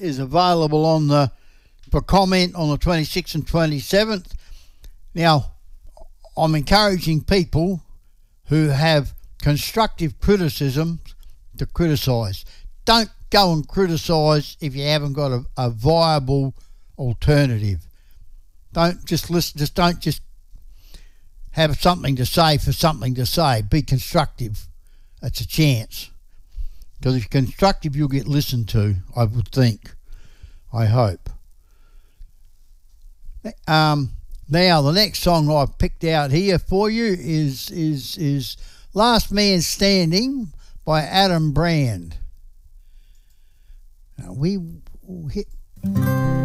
is available for comment on the 26th and 27th. Now, I'm encouraging people who have constructive criticism to criticise. Don't go and criticise if you haven't got a viable alternative. Don't just listen. Don't just have something to say for something to say. Be constructive. It's a chance. Because if you're constructive, you'll get listened to, I would think. I hope. Now, the next song I've picked out here for you is Last Man Standing by Adam Brand. Now, we hit...